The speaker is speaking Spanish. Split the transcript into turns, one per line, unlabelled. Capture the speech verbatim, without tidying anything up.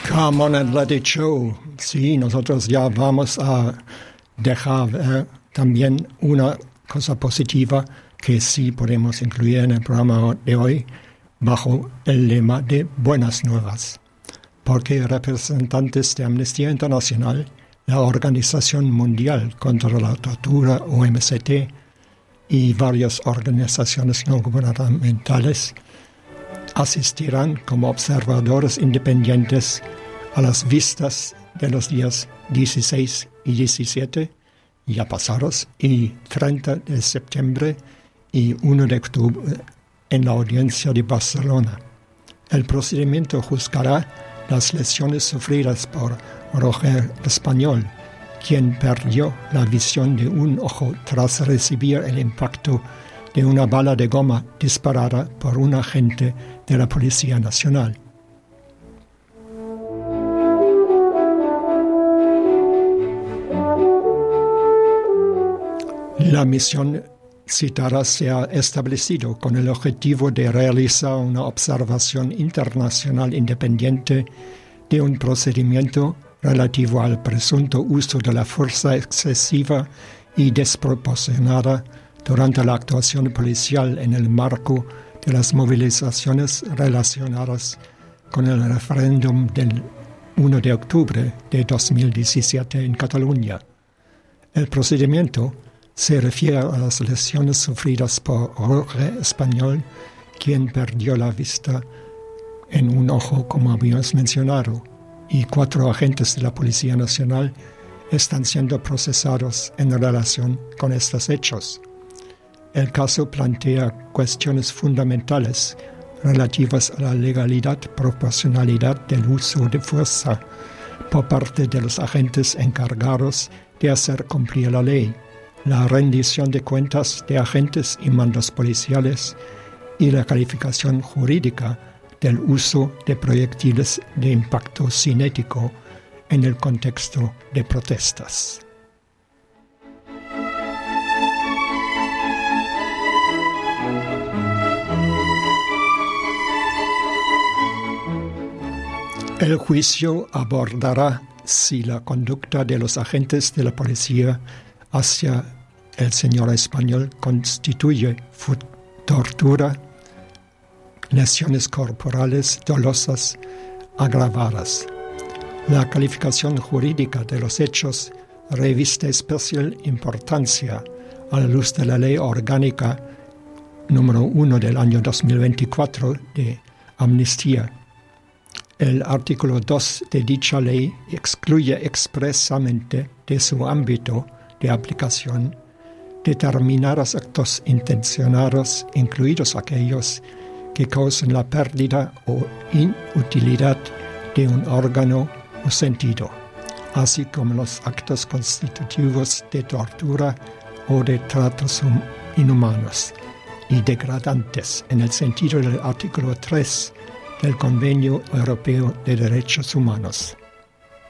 Come on and let it show. Sí, nosotros ya vamos a dejar ver también una cosa positiva que sí podemos incluir en el programa de hoy bajo el lema de buenas nuevas. Porque representantes de Amnistía Internacional, la Organización Mundial contra la Tortura, O M C T, y varias organizaciones no gubernamentales asistirán como observadores independientes a las vistas de los días dieciséis y diecisiete, ya pasados, y treinta de septiembre y primero de octubre en la audiencia de Barcelona. El procedimiento juzgará las lesiones sufridas por Roger Español, quien perdió la visión de un ojo tras recibir el impacto de una bala de goma disparada por un agente de la Policía Nacional. La misión citada se ha establecido con el objetivo de realizar una observación internacional independiente de un procedimiento relativo al presunto uso de la fuerza excesiva y desproporcionada durante la actuación policial en el marco de las movilizaciones relacionadas con el referéndum del primero de octubre de dos mil diecisiete en Cataluña. El procedimiento se refiere a las lesiones sufridas por Roger Español, quien perdió la vista en un ojo, como habíamos mencionado, y cuatro agentes de la Policía Nacional están siendo procesados en relación con estos hechos. El caso plantea cuestiones fundamentales relativas a la legalidad y proporcionalidad del uso de fuerza por parte de los agentes encargados de hacer cumplir la ley, la rendición de cuentas de agentes y mandos policiales y la calificación jurídica del uso de proyectiles de impacto cinético en el contexto de protestas. El juicio abordará si la conducta de los agentes de la policía hacia el señor Español constituye tortura, lesiones corporales dolosas agravadas. La calificación jurídica de los hechos reviste especial importancia a la luz de la Ley Orgánica número uno del año dos mil veinticuatro de Amnistía. El artículo dos de dicha ley excluye expresamente de su ámbito de aplicación determinados actos intencionados, incluidos aquellos que causen la pérdida o inutilidad de un órgano o sentido, así como los actos constitutivos de tortura o de tratos inhumanos y degradantes en el sentido del artículo tres del Convenio Europeo de Derechos Humanos.